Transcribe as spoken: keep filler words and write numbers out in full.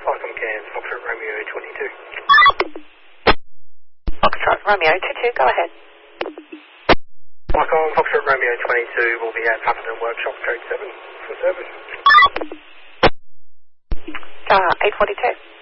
Icon Cairns, Foxtrot Romeo twenty-two. Foxtrot Romeo two-two, go ahead. Icon Foxtrot Romeo twenty-two will be at Huffington Workshop, Trade seven for service. Uh, eight forty-two.